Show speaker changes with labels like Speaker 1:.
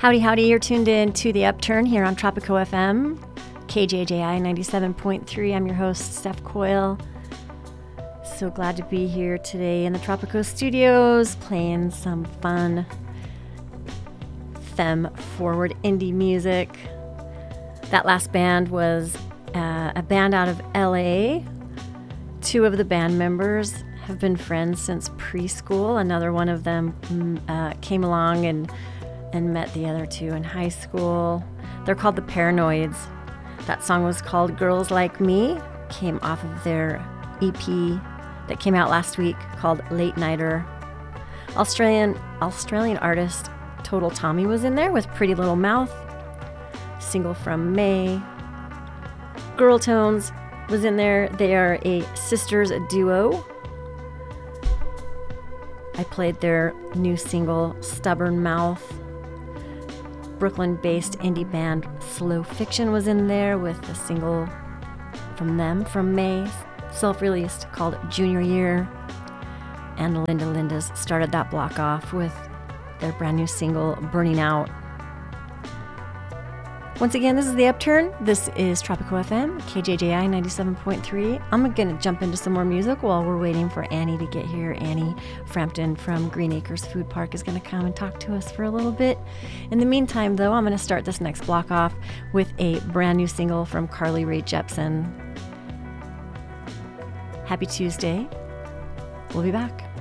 Speaker 1: Howdy, howdy. You're tuned in to The Upturn here on Tropico FM, KJJI 97.3. I'm your host, Steph Coyle. So glad to be here today in the Tropico studios playing some fun femme-forward indie music. That last band was a band out of LA. Two of the band members have been friends since preschool. Another one of them came along and met the other two in high school. They're called the Paranoids. That song was called Girls Like Me, came off of their EP that came out last week called Late Nighter. Australian artist Total Tommy was in there with Pretty Little Mouth, single from May. Girl Tones was in there. They are a sisters duo. I played their new single, Stubborn Mouth. Brooklyn-based indie band Slow Fiction was in there with a single from them from May, self-released, called Junior Year. And Linda Lindas started that block off with their brand new single, Burning Out. Once again, this is The Upturn. This is Tropico FM, KJJI 97.3. I'm going to jump into some more music while we're waiting for Annie to get here. Annie Frampton from Green Acres Food Park is going to come and talk to us for a little bit. In the meantime, though, I'm going to start this next block off with a brand new single from Carly Rae Jepsen. Happy Tuesday. We'll be back.